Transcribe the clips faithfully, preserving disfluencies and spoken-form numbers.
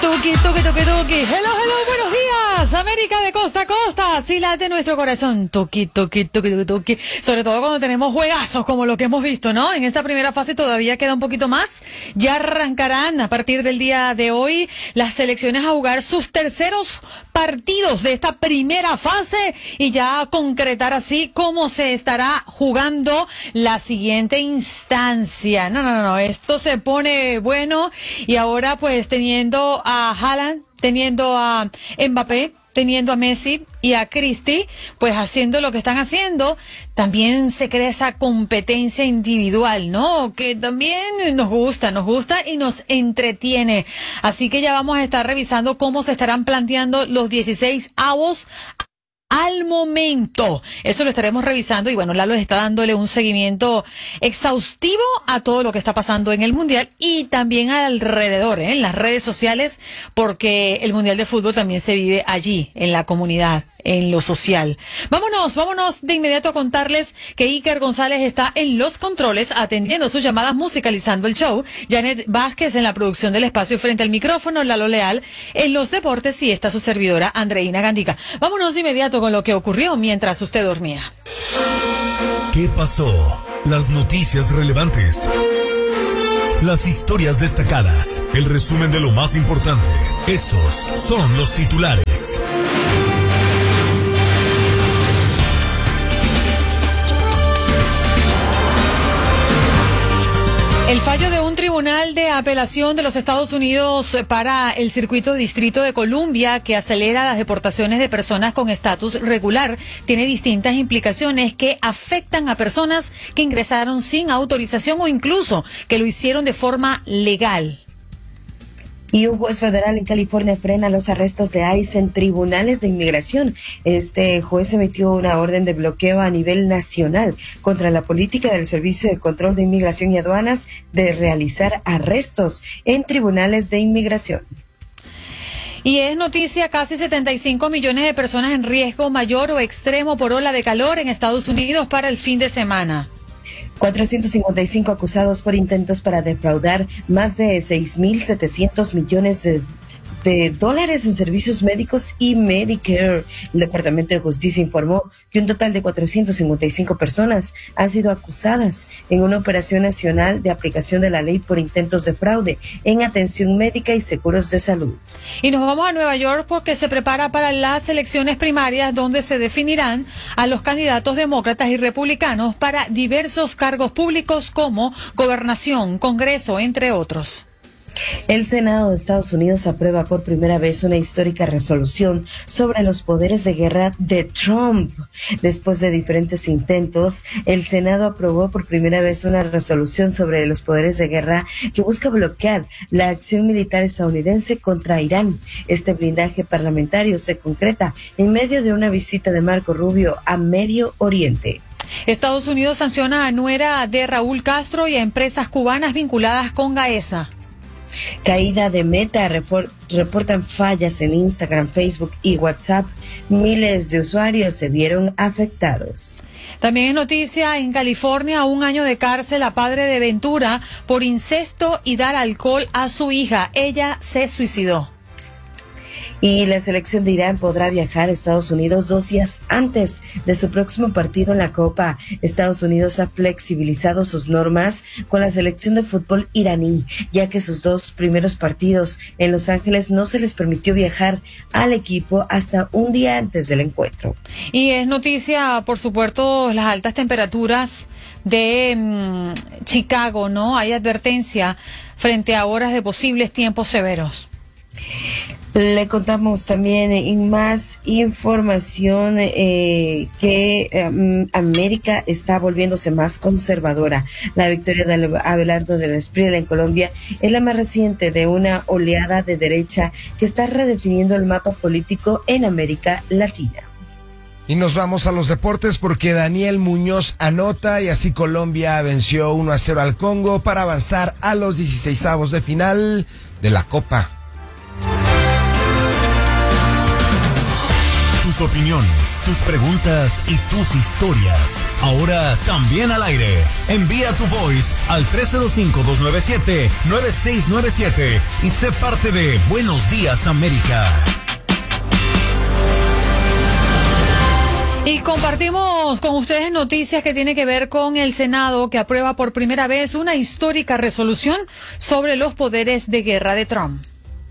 Tuki, tuki, tuki, tuki. Hello, hello, buenos días. América de costa a costa. Sí late nuestro corazón. Tuki, tuki, tuki, tuki, tuki. Sobre todo cuando tenemos juegazos como lo que hemos visto, ¿no? En esta primera fase todavía queda un poquito más. Ya arrancarán a partir del día de hoy las selecciones a jugar sus terceros partidos de esta primera fase y ya concretar así cómo se estará jugando la siguiente instancia. No, no, no, no. Esto se pone bueno y ahora pues teniendo a Haaland, teniendo a Mbappé, teniendo a Messi y a Cristi, pues haciendo lo que están haciendo, también se crea esa competencia individual, ¿no? Que también nos gusta, nos gusta y nos entretiene. Así que ya vamos a estar revisando cómo se estarán planteando los dieciséis avos al momento. Eso lo estaremos revisando y bueno, Lalo está dándole un seguimiento exhaustivo a todo lo que está pasando en el Mundial y también alrededor, ¿eh? En las redes sociales, porque el Mundial de Fútbol también se vive allí, en la comunidad, en lo social. Vámonos, vámonos de inmediato a contarles que Iker González está en los controles atendiendo sus llamadas, musicalizando el show. Janet Vázquez en la producción del espacio frente al micrófono, Lalo Leal en los deportes y está su servidora Andreina Gandica. Vámonos de inmediato con lo que ocurrió mientras usted dormía. ¿Qué pasó? Las noticias relevantes. Las historias destacadas. El resumen de lo más importante. Estos son los titulares. El fallo de un tribunal de apelación de los Estados Unidos para el circuito distrito de Columbia, que acelera las deportaciones de personas con estatus regular, tiene distintas implicaciones que afectan a personas que ingresaron sin autorización o incluso que lo hicieron de forma legal. Y un juez federal en California frena los arrestos de ICE en tribunales de inmigración. Este juez emitió una orden de bloqueo a nivel nacional contra la política del Servicio de Control de Inmigración y Aduanas de realizar arrestos en tribunales de inmigración. Y es noticia, casi setenta y cinco millones de personas en riesgo mayor o extremo por ola de calor en Estados Unidos para el fin de semana. cuatrocientos cincuenta y cinco acusados por intentos para defraudar más de seis mil setecientos millones de, de dólares en servicios médicos y Medicare. El Departamento de Justicia informó que un total de cuatrocientas cincuenta y cinco personas han sido acusadas en una operación nacional de aplicación de la ley por intentos de fraude en atención médica y seguros de salud. Y nos vamos a Nueva York porque se prepara para las elecciones primarias donde se definirán a los candidatos demócratas y republicanos para diversos cargos públicos como gobernación, Congreso, entre otros. El Senado de Estados Unidos aprueba por primera vez una histórica resolución sobre los poderes de guerra de Trump. Después de diferentes intentos, el Senado aprobó por primera vez una resolución sobre los poderes de guerra que busca bloquear la acción militar estadounidense contra Irán. Este blindaje parlamentario se concreta en medio de una visita de Marco Rubio a Medio Oriente. Estados Unidos sanciona a nuera de Raúl Castro y a empresas cubanas vinculadas con Gaesa. Caída de Meta, refor- reportan fallas en Instagram, Facebook y WhatsApp. Miles de usuarios se vieron afectados. También es noticia en California, un año de cárcel a padre de Ventura por incesto y dar alcohol a su hija. Ella se suicidó. Y la selección de Irán podrá viajar a Estados Unidos dos días antes de su próximo partido en la Copa. Estados Unidos ha flexibilizado sus normas con la selección de fútbol iraní, ya que sus dos primeros partidos en Los Ángeles no se les permitió viajar al equipo hasta un día antes del encuentro. Y es noticia, por supuesto, las altas temperaturas de mmm, Chicago, ¿no? Hay advertencia frente a horas de posibles tiempos severos. Le contamos también en más información eh, que eh, América está volviéndose más conservadora. La victoria de Abelardo del Espriella en Colombia es la más reciente de una oleada de derecha que está redefiniendo el mapa político en América Latina. Y nos vamos a los deportes porque Daniel Muñoz anota y así Colombia venció uno a cero al Congo para avanzar a los dieciseisavos de final de la Copa. tus opiniones, tus preguntas y tus historias. Ahora también al aire. Envía tu voice al tres cero cinco, dos nueve siete, nueve seis nueve siete y sé parte de Buenos Días América. Y compartimos con ustedes noticias que tienen que ver con el Senado, que aprueba por primera vez una histórica resolución sobre los poderes de guerra de Trump.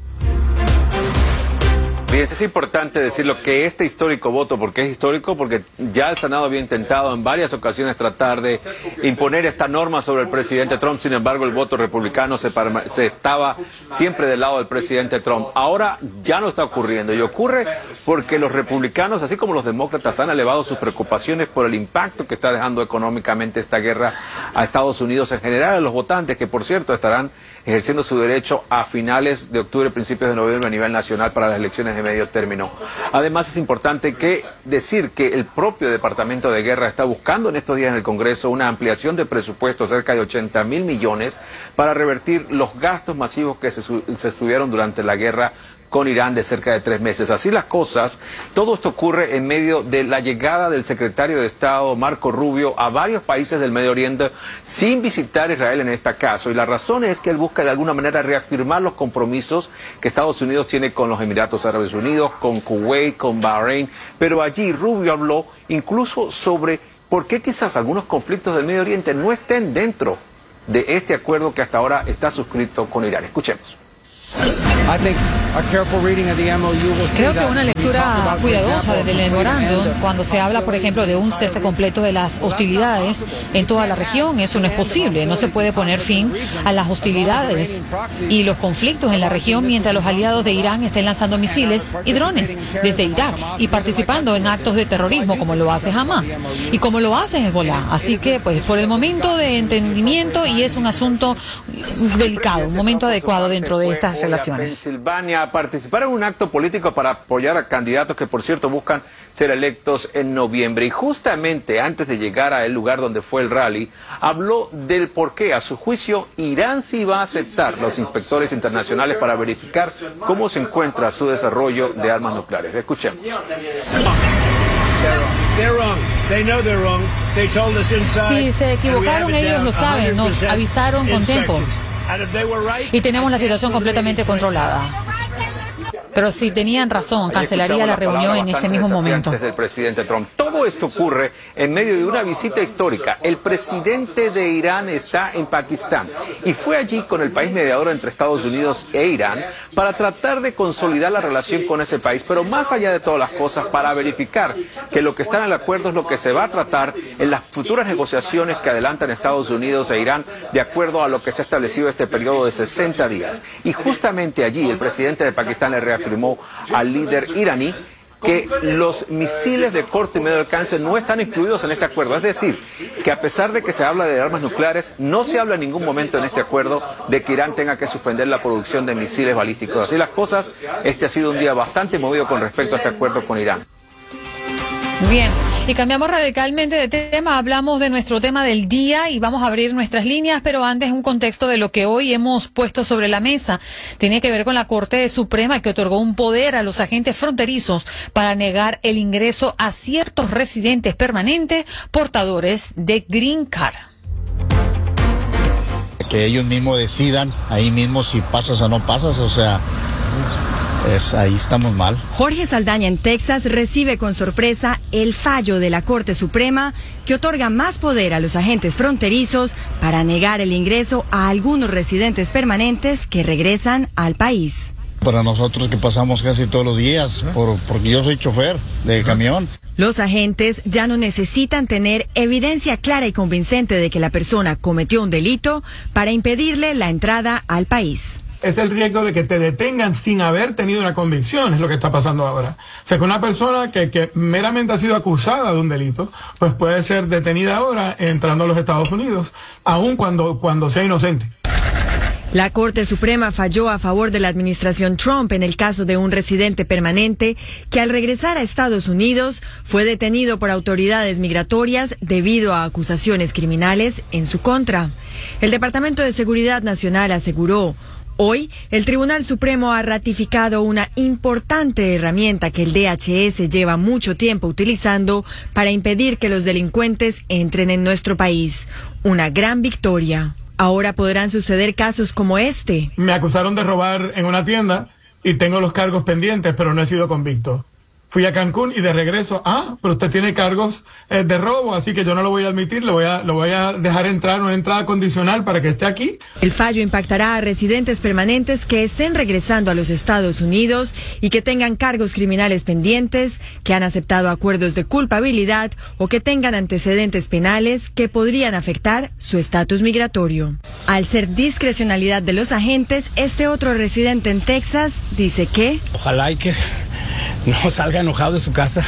Bien, es importante decirlo que este histórico voto, ¿por qué es histórico? Porque ya el Senado había intentado en varias ocasiones tratar de imponer esta norma sobre el presidente Trump. Sin embargo, el voto republicano se, se estaba siempre del lado del presidente Trump. Ahora ya no está ocurriendo, y ocurre porque los republicanos, así como los demócratas, han elevado sus preocupaciones por el impacto que está dejando económicamente esta guerra a Estados Unidos, en general a los votantes, que por cierto estarán ejerciendo su derecho a finales de octubre, principios de noviembre a nivel nacional para las elecciones de medio término. Además, es importante que decir que el propio Departamento de Guerra está buscando en estos días en el Congreso una ampliación de presupuesto cerca de ochenta mil millones para revertir los gastos masivos que se, se estuvieron durante la guerra con Irán de cerca de tres meses. Así las cosas, todo esto ocurre en medio de la llegada del secretario de Estado, Marco Rubio, a varios países del Medio Oriente sin visitar Israel en este caso. Y la razón es que él busca de alguna manera reafirmar los compromisos que Estados Unidos tiene con los Emiratos Árabes Unidos, con Kuwait, con Bahrein. Pero allí Rubio habló incluso sobre por qué quizás algunos conflictos del Medio Oriente no estén dentro de este acuerdo que hasta ahora está suscrito con Irán. Escuchemos. Creo que una lectura cuidadosa del memorándum, cuando se habla, por ejemplo, de un cese completo de las hostilidades en toda la región, eso no es posible. No se puede poner fin a las hostilidades y los conflictos en la región mientras los aliados de Irán estén lanzando misiles y drones desde Irak y participando en actos de terrorismo como lo hace Hamas y como lo hace Hezbollah. Así que, pues, por el momento de entendimiento, y es un asunto delicado, un momento adecuado dentro de estas relaciones. Pensilvania a participar en un acto político para apoyar a candidatos que, por cierto, buscan ser electos en noviembre. Y justamente antes de llegar al lugar donde fue el rally, habló del por qué, a su juicio, Irán sí va a aceptar los inspectores internacionales para verificar cómo se encuentra su desarrollo de armas nucleares. Escuchemos. Si se equivocaron, ellos lo saben, nos avisaron con tiempo. Y tenemos la situación completamente controlada. Pero si tenían razón, cancelaría la reunión en ese mismo momento. Del presidente Trump. Todo esto ocurre en medio de una visita histórica. El presidente de Irán está en Pakistán y fue allí con el país mediador entre Estados Unidos e Irán para tratar de consolidar la relación con ese país, pero más allá de todas las cosas, para verificar que lo que está en el acuerdo es lo que se va a tratar en las futuras negociaciones que adelantan Estados Unidos e Irán, de acuerdo a lo que se ha establecido este periodo de sesenta días. Y justamente allí el presidente de Pakistán le reafirmó al líder iraní que los misiles de corto y medio alcance no están incluidos en este acuerdo. Es decir, que a pesar de que se habla de armas nucleares, no se habla en ningún momento en este acuerdo de que Irán tenga que suspender la producción de misiles balísticos. Así las cosas, este ha sido un día bastante movido con respecto a este acuerdo con Irán. Bien, y cambiamos radicalmente de tema, hablamos de nuestro tema del día y vamos a abrir nuestras líneas, pero antes un contexto de lo que hoy hemos puesto sobre la mesa. Tiene que ver con la Corte Suprema, que otorgó un poder a los agentes fronterizos para negar el ingreso a ciertos residentes permanentes portadores de Green Card. Que ellos mismos decidan ahí mismo si pasas o no pasas, o sea... Es, ahí estamos mal. Jorge Saldaña en Texas recibe con sorpresa el fallo de la Corte Suprema que otorga más poder a los agentes fronterizos para negar el ingreso a algunos residentes permanentes que regresan al país. Para nosotros que pasamos casi todos los días, por, porque yo soy chofer de camión. Los agentes ya no necesitan tener evidencia clara y convincente de que la persona cometió un delito para impedirle la entrada al país. Es el riesgo de que te detengan sin haber tenido una convicción, es lo que está pasando ahora. O sea, que una persona que, que meramente ha sido acusada de un delito, pues puede ser detenida ahora entrando a los Estados Unidos, aun cuando, cuando sea inocente. La Corte Suprema falló a favor de la administración Trump en el caso de un residente permanente que al regresar a Estados Unidos fue detenido por autoridades migratorias debido a acusaciones criminales en su contra. El Departamento de Seguridad Nacional aseguró: Hoy, el Tribunal Supremo ha ratificado una importante herramienta que el D H S lleva mucho tiempo utilizando para impedir que los delincuentes entren en nuestro país. Una gran victoria. Ahora podrán suceder casos como este. Me acusaron de robar en una tienda y tengo los cargos pendientes, pero no he sido convicto. Fui a Cancún y de regreso, ah, pero usted tiene cargos eh, de robo, así que yo no lo voy a admitir, lo voy a, lo voy a dejar entrar, una entrada condicional para que esté aquí. El fallo impactará a residentes permanentes que estén regresando a los Estados Unidos y que tengan cargos criminales pendientes, que han aceptado acuerdos de culpabilidad o que tengan antecedentes penales que podrían afectar su estatus migratorio. Al ser discrecionalidad de los agentes, este otro residente en Texas dice que... Ojalá y que no salga enojado de su casa.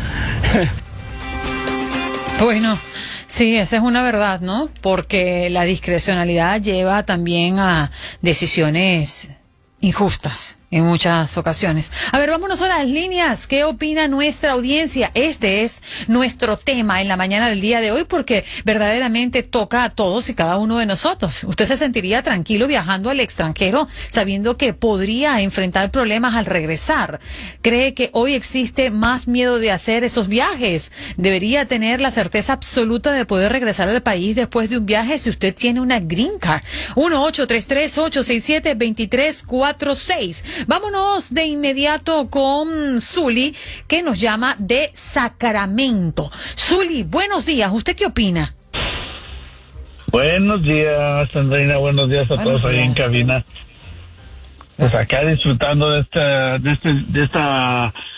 Bueno, sí, esa es una verdad, ¿no? Porque la discrecionalidad lleva también a decisiones injustas en muchas ocasiones. A ver, vámonos a las líneas. ¿Qué opina nuestra audiencia? Este es nuestro tema en la mañana del día de hoy porque verdaderamente toca a todos y cada uno de nosotros. ¿Usted se sentiría tranquilo viajando al extranjero sabiendo que podría enfrentar problemas al regresar? ¿Cree que hoy existe más miedo de hacer esos viajes? ¿Debería tener la certeza absoluta de poder regresar al país después de un viaje si usted tiene una green card? uno ocho tres tres, ocho seis siete, dos tres cuatro seis. Vámonos de inmediato con Zuli, que nos llama de Sacramento. Zuli, buenos días. ¿Usted qué opina? Buenos días, Andreina. Buenos días a buenos todos días. Ahí en cabina. Pues acá disfrutando de esta, de este, de esta